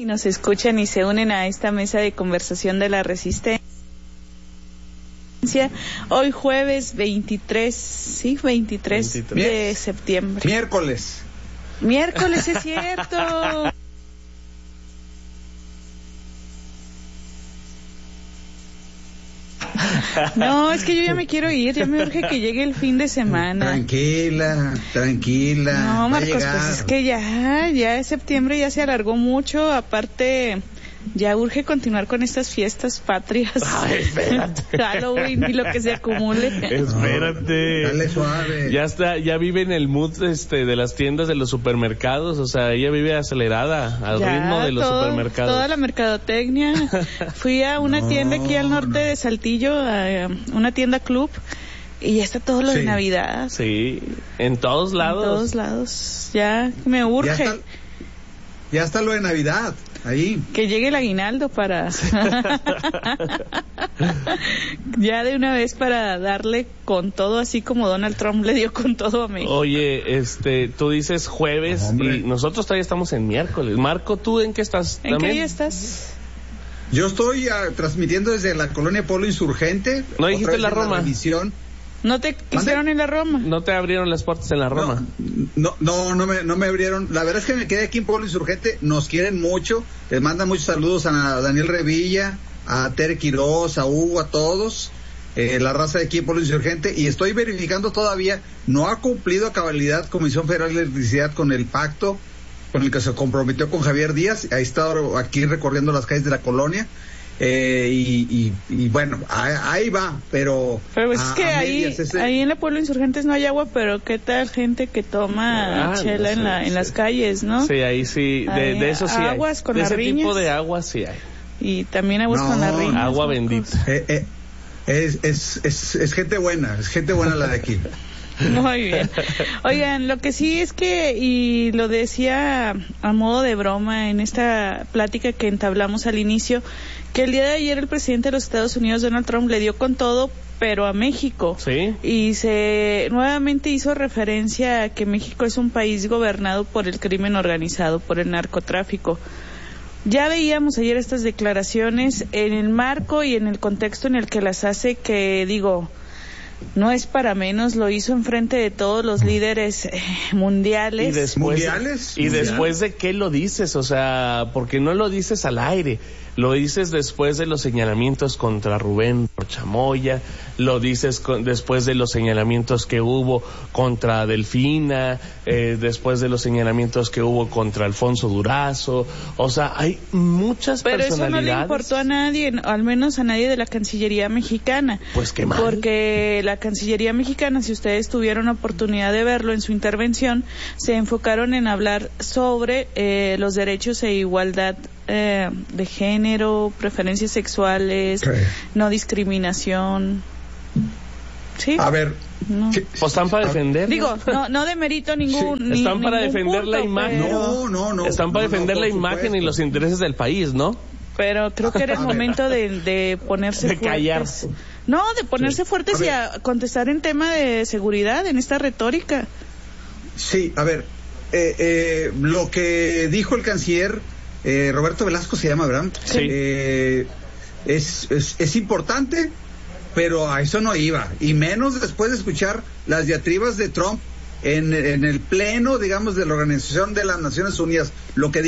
nos escuchan y se unen a esta mesa de conversación de la Resistencia. Hoy jueves 23 de septiembre. Miércoles, es cierto. No, es que yo ya me quiero ir, ya me urge que llegue el fin de semana. Tranquila. No, Marcos, pues es que ya es septiembre, ya se alargó mucho, aparte ya urge continuar con estas fiestas patrias. Ay, espérate. Halloween y lo que se acumule. Espérate. Dale suave. Ya vive en el mood de las tiendas, de los supermercados, o sea, ella vive acelerada al ritmo de los supermercados. Toda la mercadotecnia. Fui a una tienda aquí al norte de Saltillo, a una tienda club, y ya está todo lo de Navidad. Sí, en todos lados. En todos lados. Ya me urge. Ya está lo de Navidad. Ahí. Que llegue el aguinaldo para ya de una vez para darle con todo, así como Donald Trump le dio con todo a México. Oye, tú dices jueves y nosotros todavía estamos en miércoles. Marco, ¿tú en qué estás? ¿En qué día estás? Yo estoy transmitiendo desde la colonia Pueblo Insurgente. ¿No dijiste la Roma? ¿No te quisieron en la Roma? ¿No te abrieron las puertas en la Roma? No me abrieron. La verdad es que me quedé aquí en Pueblo Insurgente. Nos quieren mucho. Les mandan muchos saludos a Daniel Revilla, a Tere Quiroz, a Hugo, a todos. La raza de aquí en Pueblo Insurgente. Y estoy verificando todavía. No ha cumplido a cabalidad Comisión Federal de Electricidad con el pacto con el que se comprometió con Javier Díaz. Ahí está aquí recorriendo las calles de la colonia. Y bueno, ahí va, pero es que ahí en la Pueblo Insurgentes no hay agua, pero qué tal gente que toma chela en las calles, ¿no? Sí, ahí sí, de eso sí hay. Aguas con de las ese riñas. Tipo de agua sí hay. Y también aguas con las riñas. Agua bendita. Es gente buena, la de aquí. Muy bien. Oigan, lo que sí es que, y lo decía a modo de broma en esta plática que entablamos al inicio, que el día de ayer el presidente de los Estados Unidos, Donald Trump, le dio con todo, pero a México. Sí. Y nuevamente hizo referencia a que México es un país gobernado por el crimen organizado, por el narcotráfico. Ya veíamos ayer estas declaraciones en el marco y en el contexto en el que las hace, que digo, no es para menos, lo hizo enfrente de todos los líderes mundiales. ¿Y después de qué lo dices? O sea, porque no lo dices al aire, lo dices después de los señalamientos contra Rubén Chamoya, lo dices después de los señalamientos que hubo contra Delfina, después de los señalamientos que hubo contra Alfonso Durazo. O sea, hay muchas personalidades. Pero eso no le importó a nadie, al menos a nadie de la Cancillería mexicana. Pues qué mal. Porque la Cancillería mexicana, si ustedes tuvieron oportunidad de verlo en su intervención, se enfocaron en hablar sobre los derechos e igualdad de género, preferencias sexuales, no discriminación. ¿Sí? A ver, no. Pues están para defender. Digo, no demerito ningún. Están para ningún defender punto, la imagen. pero... No. Están para defender la imagen supuesto. y los intereses del país, ¿no? Pero creo que era el momento de ponerse de fuertes. callarse. No, de ponerse fuertes y a contestar en tema de seguridad, en esta retórica. Sí, a ver, lo que dijo el canciller Roberto Velasco se llama, ¿verdad? Sí. Es importante, pero a eso no iba, y menos después de escuchar las diatribas de Trump en el pleno, digamos, de la Organización de las Naciones Unidas, lo que